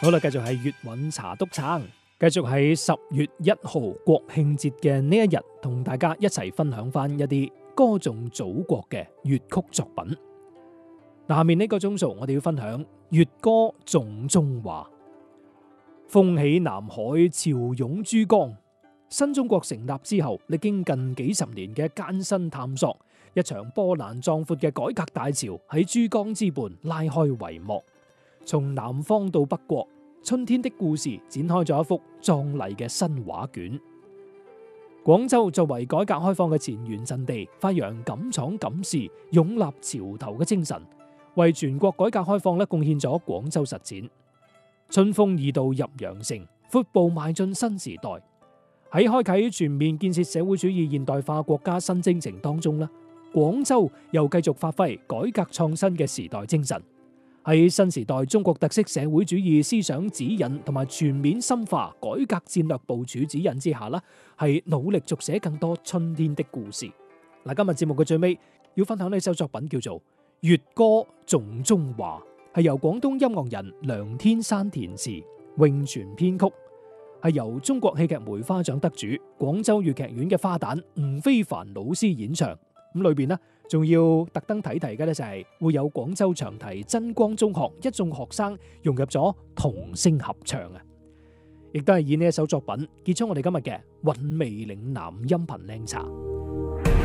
好啦，繼續係粵韻茶篤撐，繼續喺10月1號國慶節嘅呢一日，同大家一齊分享翻一啲歌頌祖國嘅粵曲作品。下面呢個鐘數，我哋要分享粵歌頌中華。風起南海潮湧珠江，新中國成立之後，歷經近幾十年嘅艱辛探索，一場波瀾壯闊嘅改革大潮喺珠江之畔拉開帷幕。從南方到北國，春天的故事展開咗一幅壯麗嘅新畫卷。廣州作為改革開放嘅前沿陣地，發揚敢闖敢試、勇立潮頭嘅精神，為全國改革開放貢獻咗廣州實踐。春風二度入羊城，闊步邁進新時代。喺開啟全面建設社會主義現代化國家新征程當中，廣州又繼續發揮改革創新嘅時代精神。喺新時代中國特色社會主義思想指引同埋全面深化改革戰略部署指引之下，係努力續寫更多春天的故事。嗱，今日節目嘅最尾要分享呢首作品，叫做《粵歌頌中華》，係由廣東音樂人梁天山填詞，詠泉編曲，係由中國戲劇梅花獎得主、廣州粵劇院嘅花旦吳非凡老師演唱。咁裏邊仲要特登提嘅就係會有廣州長堤真光中學一眾學生融入咗童聲合唱啊！亦都係以呢一首作品結束我哋今日嘅韻味嶺南音頻靚茶。